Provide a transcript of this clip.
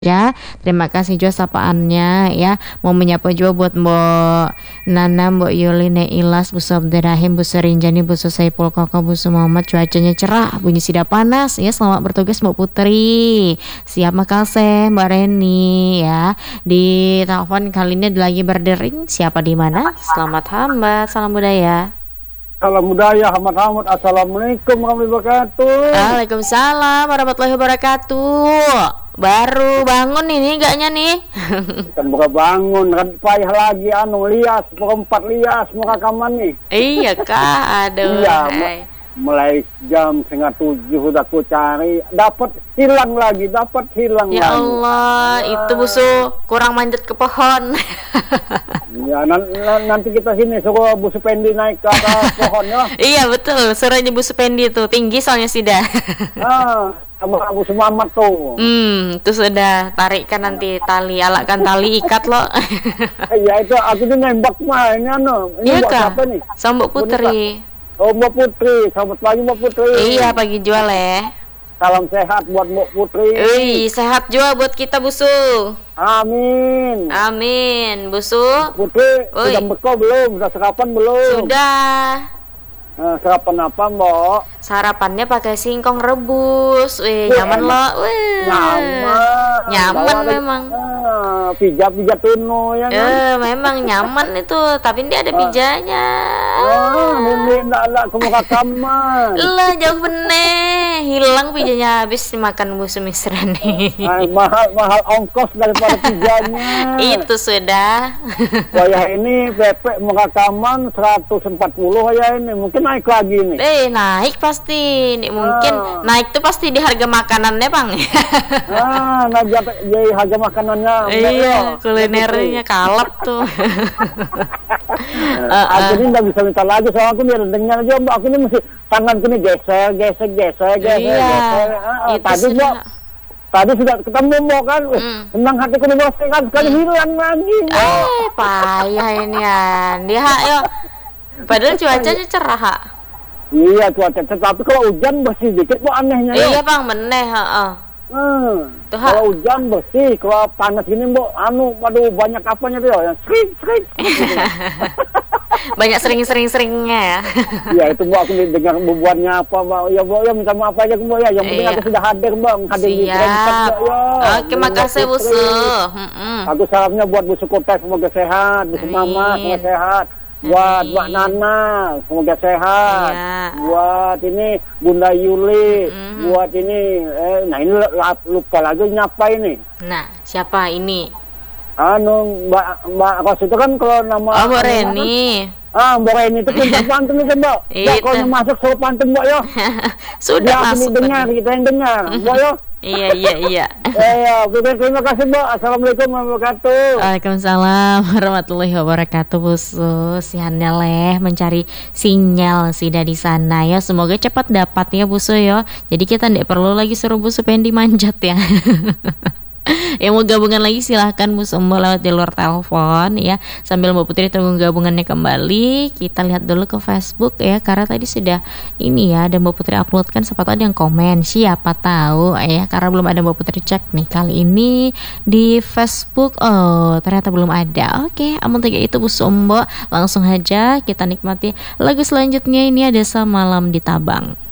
Ya, terima kasih juga sapaannya ya. Mau menyapa juga buat Mbok Nana, Mbok Yuline Ilas, Bu Abderrahim, Bu Serinjani, Bu Saipul Koko, Bu Muhammad. Cuacanya cerah, bunyi sida panas ya. Selamat bertugas Mbok Putri. Siap makasih Mbak Reni ya. Di telepon kali ini lagi berdering. Siapa di mana? Selamat hambat, salam budaya. Salam budaya, Hamad. Assalamualaikum warahmatullahi wabarakatuh. Waalaikumsalam warahmatullahi wabarakatuh. Baru bangun ini enggaknya nih. Kan bukan bangun, kan payah lagi lias, perempat lias muka kaman nih. Iya kak, aduh. Iya, mulai jam 6:30 udah ku cari, dapat hilang lagi. Ya Allah, itu busu kurang manjat ke pohon. Ya, nanti kita sini suruh Bu Supendi naik ke atas pohon ya. Iya betul, suruhnya Bu Supendi tuh tinggi soalnya sida. Sama Bu Muhammad tuh. Itu sudah tarikkan nanti tali, alakan tali ikat lo. Iya itu aku tuh nembak mah ini iya buat kak, siapa nih? sama Mbak Putri. Oh Mbak Putri, selamat pagi Mbak Putri. Iya pagi jual ya. Salam sehat buat Mbak Putri. Sehat juga buat kita Busu. Amin. Amin Busu. Putri, sudah bekal belum? Sudah sarapan belum? Sudah. Sarapan apa Mbak? Sarapannya pakai singkong rebus. Nyaman loh. Nyaman memang. Pijat tunu ya kan? Memang nyaman itu, tapi dia ada pijanya. Ini enggak kemuka kamar. Lah jauh bener, hilang pijanya habis dimakan musuh misran nih. Mahal ongkos daripada pijanya. Itu sudah. Wayah ini PP muka kaman 140 ya ini, mungkin naik lagi nih. Naik pasti. Mungkin naik tuh pasti di harga makanannya, Bang. Nah jadi harga makanannya. Iya, kulinernya kalap tuh. Aku ini nggak bisa minta lagi, soalnya aku nih dengar aja Mbak, aku ini mesti tangan ini geser. Tadi sudah ketemu Mbak kan, senang hatiku nih Mbak, sekali hilang lagi Mbak. Payah ini ya, dia yo. Padahal cuacanya cerah. Iya cuaca, tapi kalau hujan bersih dikit Mbak anehnya. Iya Bang, meneh. Kalau hujan bersih, kalau panas gini Mbak, waduh banyak apanya tuh yang sering. Banyak sering-seringnya ya. Iya itu Mbak, aku dengar bubuannya apa Mbak. Ya Mbak ya minta maaf aja Mbak ya. Yang penting aku sudah hadir Mbak, hadir di Mbak ya. Oke, makasih Busu. Aku salamnya buat Bu Sukotes, semoga sehat. Bu Mama semoga sehat. Buat Mbak Nana semoga sehat. Buat ini Bunda Yuli. Buat ini nah ini lupa lagi nyapa ini. Nah siapa ini? Mbak Kos itu kan kalau nama Mbak Reni. Mbak Reni itu pintar pantun itu Mbak. Kalau masuk suruh pantun Mbak ya. Sudah masuk. Kita yang dengar Mbak ya. Iya. Terima kasih Mbak. Assalamualaikum warahmatullahi wabarakatuh. Waalaikumsalam warahmatullahi wabarakatuh Busu. Sihannya leh mencari sinyal sida di sana ya. Semoga cepat dapat ya Busu ya. Jadi kita tidak perlu lagi suruh Busu pengen dimanjat ya. Yang mau gabungan lagi silahkan Bu Sumbo lewat jalur telepon ya. Sambil Mbak Putri tunggu gabungannya kembali, kita lihat dulu ke Facebook ya, karena tadi sudah ini ya, ada Mbak Putri upload kan, sempat ada yang komen, siapa tahu ya, karena belum ada Mbak Putri cek nih kali ini di Facebook. Oh ternyata belum ada. Oke, amun tiga itu Bu Sumbo, langsung aja kita nikmati lagu selanjutnya. Ini ada Semalam di Tabang.